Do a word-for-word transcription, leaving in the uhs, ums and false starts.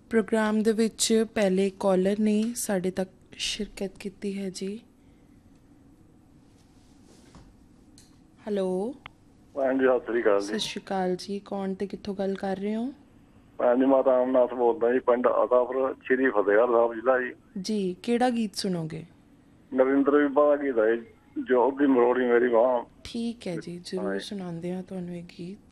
Programme ਦੇ ਵਿੱਚ ਪਹਿਲੇ ਕਾਲਰ ਨੇ ਸਾਡੇ ਤੱਕ ਸ਼ਿਰਕਤ ਕੀਤੀ ਹੈ ਜੀ। ਹੈਲੋ ਭੈਣ ਜੀ ਸਤਿ ਸ੍ਰੀ ਅਕਾਲ ਜੀ। ਸਤਿ ਸ਼੍ਰੀ ਅਕਾਲ ਜੀ, ਕੌਣ ਤੇ ਕਿੱਥੋਂ ਗੱਲ ਕਰ ਰਹੇ ਹੋ? ਭੈਣ ਜੀ ਮੈਂ ਤਾਂ ਰਾਮਨਾਥ ਬੋਲਦਾ ਜੀ, ਪਿੰਡ ਅਤਾਪੁਰ, ਸ਼੍ਰੀ ਫਤਿਹਗੜ੍ਹ ਸਾਹਿਬ ਜ਼ਿਲ੍ਹਾ ਜੀ। ਜੀ ਕਿਹੜਾ ਗੀਤ ਸੁਣੋਗੇ? ਨਰਿੰਦਰ ਬੀਬਾ ਦਾ ਗੀਤ ਹੈ ਜੋ ਦੀ ਮਰੋੜੀ ਮੇਰੀ ਬਾਂਹ। ਠੀਕ ਹੈ ਜੀ, ਜ਼ਰੂਰ ਸੁਣਾਉਂਦੇ ਹਾਂ ਤੁਹਾਨੂੰ ਇਹ ਗੀਤ।